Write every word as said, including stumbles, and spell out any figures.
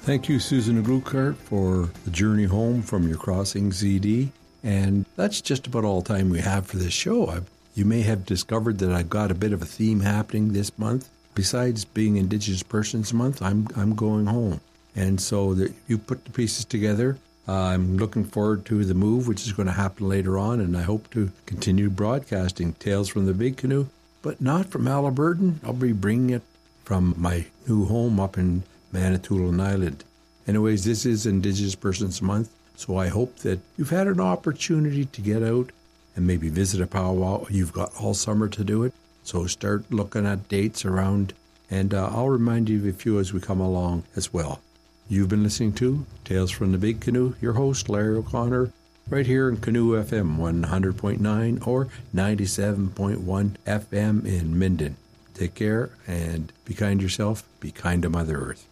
Thank you, Susan Gluckart, for the journey home from your crossing C D. And that's just about all the time we have for this show. I've, you may have discovered that I've got a bit of a theme happening this month. Besides being Indigenous Persons Month, I'm I'm going home. And so that you put the pieces together. Uh, I'm looking forward to the move, which is going to happen later on, and I hope to continue broadcasting Tales from the Big Canoe, but not from Haliburton. I'll be bringing it from my new home up in Manitoulin Island. Anyways, this is Indigenous Persons Month, so I hope that you've had an opportunity to get out and maybe visit a powwow. You've got all summer to do it, so start looking at dates around, and uh, I'll remind you of a few as we come along as well. You've been listening to Tales from the Big Canoe, your host, Larry O'Connor, right here in Canoe F M one hundred point nine or ninety-seven point one F M in Minden. Take care and be kind to yourself, be kind to Mother Earth.